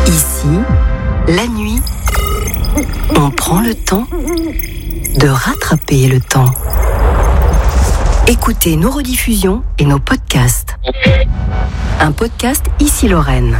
Ici, la nuit, on prend le temps de rattraper le temps. Écoutez nos rediffusions et nos podcasts. Un podcast Ici Lorraine.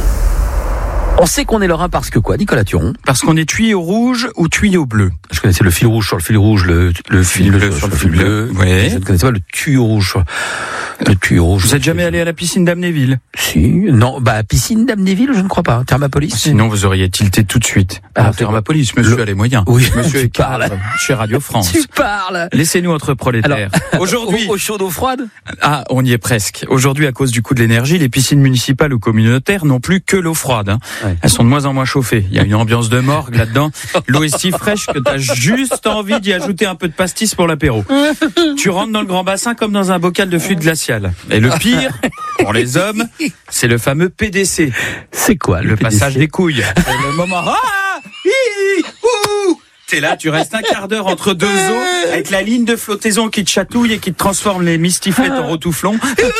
On sait qu'on est lorrain parce que quoi, Nicolas Turon? Parce qu'on est tuyau rouge ou tuyau bleu. Je connaissais le fil rouge sur le fil rouge, le fil bleu sur le fil bleu. Ouais. Je ne connaissais pas le tuyau rouge. Le tuyau rouge. Vous êtes jamais allé à la piscine d'Amnéville? Si, non, piscine d'Amnéville, je ne crois pas. Thermapolis. Sinon, vous auriez tilté tout de suite. Thermapolis, monsieur a les moyens. Oui, monsieur tu est cadre parles. chez Radio France. Tu parles. Laissez-nous entre prolétaires. Alors, aujourd'hui, eau chaude, eau froide. Ah, on y est presque. Aujourd'hui, à cause du coût de l'énergie, les piscines municipales ou communautaires n'ont plus que l'eau froide. Ouais. Elles sont de moins en moins chauffées. Il y a une ambiance de morgue là-dedans. L'eau est si fraîche que t'as juste envie d'y ajouter un peu de pastis pour l'apéro. Tu rentres dans le grand bassin comme dans un bocal de fluide glacial. Et le pire, pour les hommes, c'est le fameux PDC. C'est quoi Le passage des couilles. C'est le moment. Ah, hi, ouh. T'es là, tu restes un quart d'heure entre deux eaux, avec la ligne de flottaison qui te chatouille et qui te transforme les mistiflettes en rotouflons.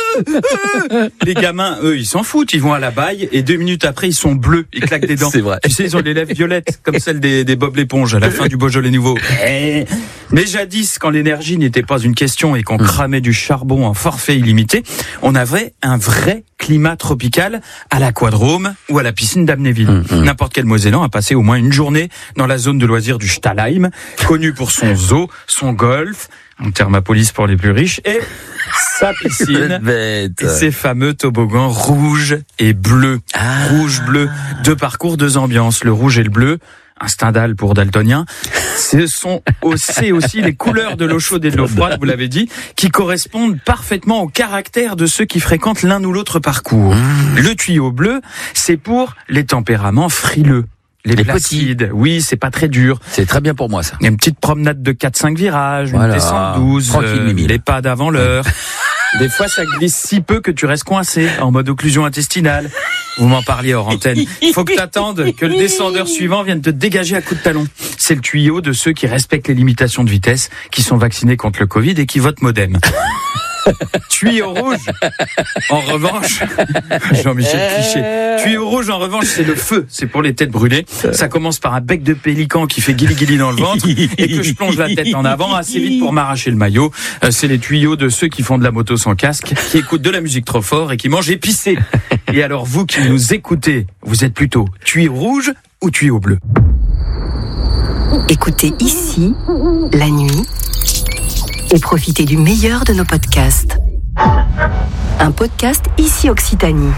Les gamins, eux, ils s'en foutent, ils vont à la baille et 2 minutes après, ils sont bleus, ils claquent des dents. C'est vrai. Tu sais, ils ont les lèvres violettes, comme celles des Bob l'éponge à la fin du Beaujolais nouveau. Mais jadis, quand l'énergie n'était pas une question et qu'on cramait du charbon en forfait illimité, on avait un vrai climat tropical à l'aquadrome ou à la piscine d'Amnéville. N'importe quel Mosellan a passé au moins une journée dans la zone de loisirs du Stahlheim, connu pour son zoo, son golf, un Thermapolis pour les plus riches, et sa piscine, et ses fameux toboggans rouges et bleus. Rouge-bleu, 2 parcours, 2 ambiances, le rouge et le bleu. Un Stendhal pour daltonien. C'est aussi les couleurs de l'eau chaude et de l'eau froide, vous l'avez dit, qui correspondent parfaitement au caractère de ceux qui fréquentent l'un ou l'autre parcours. Le tuyau bleu, c'est pour les tempéraments frileux. Les placides, oui, c'est pas très dur. C'est très bien pour moi, ça. Il y a une petite promenade de 4-5 virages, voilà. Une descente 12, les pas d'avant l'heure. Des fois, ça glisse si peu que tu restes coincé, en mode occlusion intestinale. Vous m'en parliez hors antenne. Il faut que t'attendes que le descendeur suivant vienne te dégager à coups de talon. C'est le tuyau de ceux qui respectent les limitations de vitesse, qui sont vaccinés contre le Covid et qui votent Modem. Tuyau rouge, en revanche, Jean-Michel Cliché. Tuyau rouge, en revanche, c'est le feu. C'est pour les têtes brûlées. Ça commence par un bec de pélican qui fait guili-guili dans le ventre et que je plonge la tête en avant assez vite pour m'arracher le maillot. C'est les tuyaux de ceux qui font de la moto sans casque, qui écoutent de la musique trop fort et qui mangent épicé. Et alors, vous qui nous écoutez, vous êtes plutôt tuyau rouge ou tuyau bleu? Écoutez Ici, la nuit, et profitez du meilleur de nos podcasts. Un podcast Ici Occitanie.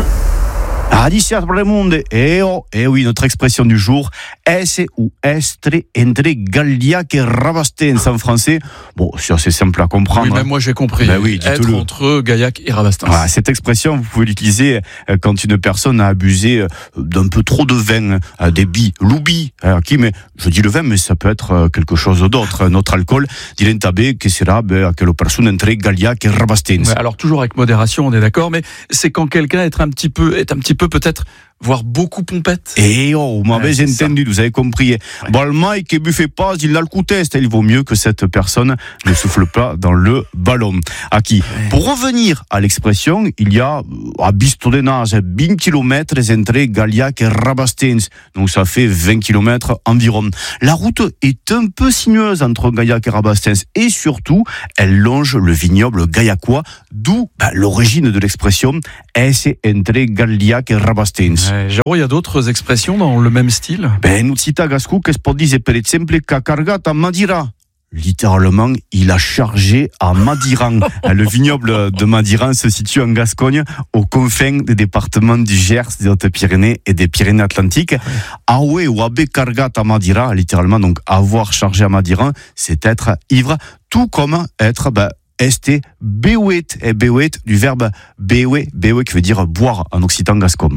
Adicia pour le monde. Et oui, notre expression du jour, es ou estre entre Gaillac et Rabastens en français. Bon, c'est assez simple à comprendre. Oui, même moi j'ai compris. Ben oui, être entre Gaillac et Rabastens. Voilà, cette expression, vous pouvez l'utiliser quand une personne a abusé d'un peu trop de vin, des billes, l'oubi, mais je dis le vin, mais ça peut être quelque chose d'autre, notre alcool. Dilentabé, que sera aquella personne entre Gaillac et Rabastens. Ouais, alors toujours avec modération, on est d'accord, mais c'est quand quelqu'un est un petit peu peut-être, voire beaucoup pompette. Vous m'avez entendu, vous avez compris. Bon, le mec qui buffait pas, il a le coup test. Il vaut mieux que cette personne ne souffle pas dans le ballon. Pour revenir à l'expression, il y a à Bistodenage 20 km entre Gaillac et Rabastens. Donc ça fait 20 km environ. La route est un peu sinueuse entre Gaillac et Rabastens et surtout, elle longe le vignoble gaillacois, d'où l'origine de l'expression es entre Gaillac et Rabastens. Jérôme, il y a d'autres expressions dans le même style? Nous cita Gascou che può dire per esempio qu'a cargato a Madira. Littéralement, il a chargé à Madiran. Le vignoble de Madiran se situe en Gascogne, aux confins des départements du Gers, des Hautes-Pyrénées et des Pyrénées-Atlantiques. Awe ou abe cargat à Madira, littéralement, donc avoir chargé à Madiran, c'est être ivre, tout comme être este bewet, et bewet du verbe bewe qui veut dire boire en occitan gascon.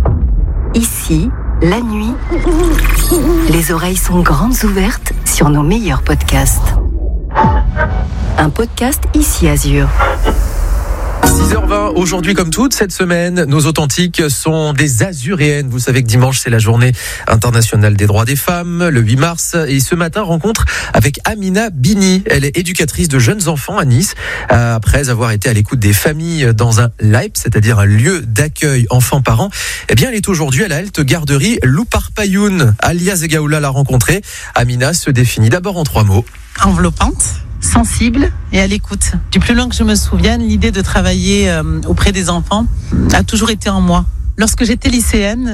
Ici, la nuit, les oreilles sont grandes ouvertes sur nos meilleurs podcasts. Un podcast Ici Azur. 6h20, aujourd'hui comme toute cette semaine, nos authentiques sont des Azuréennes. Vous savez que dimanche, c'est la journée internationale des droits des femmes, le 8 mars. Et ce matin, rencontre avec Amina Bini. Elle est éducatrice de jeunes enfants à Nice. Après avoir été à l'écoute des familles dans un LAIP, c'est-à-dire un lieu d'accueil enfants-parents, eh bien, elle est aujourd'hui à la halte garderie Louparpayoun. Alia Zegaoula l'a rencontrée. Amina se définit d'abord en 3 mots. Enveloppante, sensible et à l'écoute. Du plus loin que je me souvienne, l'idée de travailler auprès des enfants a toujours été en moi. Lorsque j'étais lycéenne,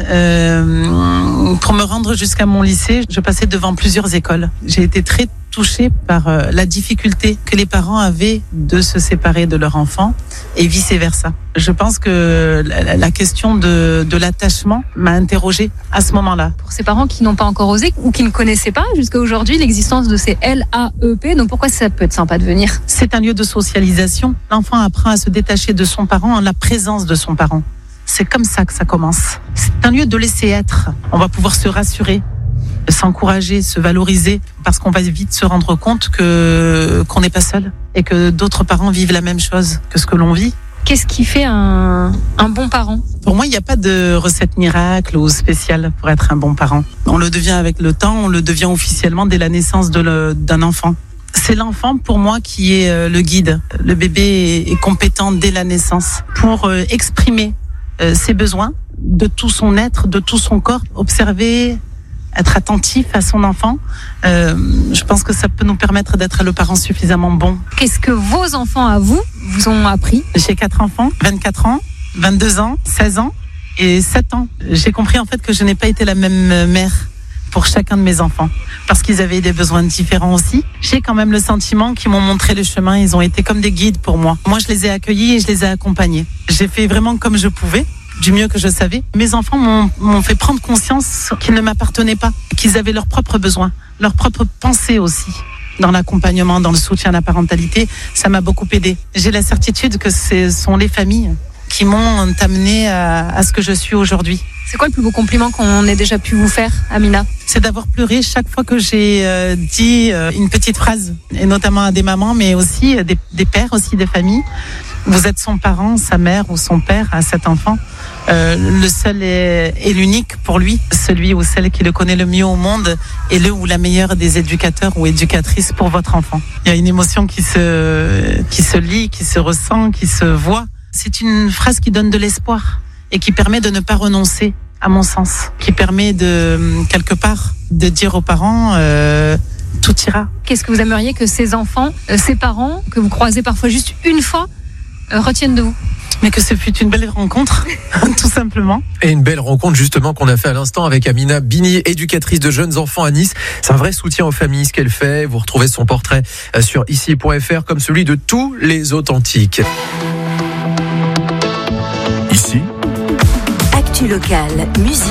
pour me rendre jusqu'à mon lycée, je passais devant plusieurs écoles. J'ai été très touchée par la difficulté que les parents avaient de se séparer de leur enfant et vice-versa. Je pense que la question de l'attachement m'a interrogée à ce moment-là. Pour ces parents qui n'ont pas encore osé ou qui ne connaissaient pas jusqu'à aujourd'hui l'existence de ces LAEP, donc pourquoi ça peut être sympa de venir ? C'est un lieu de socialisation. L'enfant apprend à se détacher de son parent en la présence de son parent. C'est comme ça que ça commence. C'est un lieu de laisser être. On va pouvoir se rassurer, s'encourager, se valoriser, parce qu'on va vite se rendre compte qu'on n'est pas seul et que d'autres parents vivent la même chose que ce que l'on vit. Qu'est-ce qui fait un bon parent ? Pour moi, il n'y a pas de recette miracle ou spéciale pour être un bon parent. On le devient avec le temps, on le devient officiellement dès la naissance d'un enfant. C'est l'enfant, pour moi, qui est le guide. Le bébé est compétent dès la naissance pour exprimer ses besoins de tout son être, de tout son corps, observer, être attentif à son enfant. Je pense que ça peut nous permettre d'être le parent suffisamment bon. Qu'est-ce que vos enfants à vous ont appris ? J'ai 4 enfants, 24 ans, 22 ans, 16 ans et 7 ans. J'ai compris en fait que je n'ai pas été la même mère pour chacun de mes enfants, parce qu'ils avaient des besoins différents aussi. J'ai quand même le sentiment qu'ils m'ont montré le chemin, ils ont été comme des guides pour moi. Moi, je les ai accueillis et je les ai accompagnés. J'ai fait vraiment comme je pouvais, du mieux que je savais. Mes enfants m'ont fait prendre conscience qu'ils ne m'appartenaient pas, qu'ils avaient leurs propres besoins, leurs propres pensées aussi. Dans l'accompagnement, dans le soutien à la parentalité, ça m'a beaucoup aidé. J'ai la certitude que ce sont les familles qui m'ont amené à ce que je suis aujourd'hui. C'est quoi le plus beau compliment qu'on ait déjà pu vous faire, Amina ? C'est d'avoir pleuré chaque fois que j'ai dit une petite phrase, et notamment à des mamans, mais aussi des pères, aussi des familles. Vous êtes son parent, sa mère ou son père à cet enfant. Le seul et l'unique pour lui, celui ou celle qui le connaît le mieux au monde, est le ou la meilleure des éducateurs ou éducatrices pour votre enfant. Il y a une émotion qui se lit, qui se ressent, qui se voit. C'est une phrase qui donne de l'espoir et qui permet de ne pas renoncer, à mon sens, qui permet de, quelque part, de dire aux parents tout ira. Qu'est-ce que vous aimeriez que ces enfants, ces parents, que vous croisez parfois juste une fois, retiennent de vous ? Mais que ce fut une belle rencontre, tout simplement. Et une belle rencontre justement qu'on a fait à l'instant avec Amina Bini, éducatrice de jeunes enfants à Nice. C'est un vrai soutien aux familles ce qu'elle fait. Vous retrouvez son portrait sur ici.fr comme celui de tous les authentiques. Ici, Actu locale, musique.